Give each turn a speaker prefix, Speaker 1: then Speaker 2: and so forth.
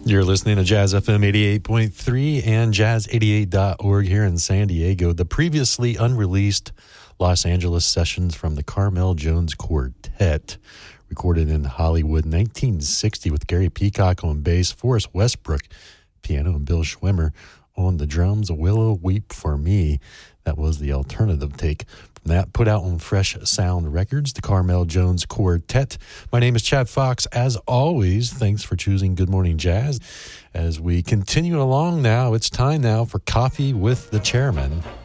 Speaker 1: You're listening to Jazz FM 88.3 and jazz88.org here in San Diego. The previously unreleased Los Angeles sessions from the Carmel Jones Quartet, recorded in Hollywood 1960 with Gary Peacock on bass, Forrest Westbrook piano, and Bill Schwimmer on the drums. Willow Weep for Me. That was the alternative take from that, put out on Fresh Sound Records, the Carmel Jones Quartet. My name is Chad Fox. As always, thanks for choosing Good Morning Jazz. As we continue along now, it's time now for Coffee with the Chairman.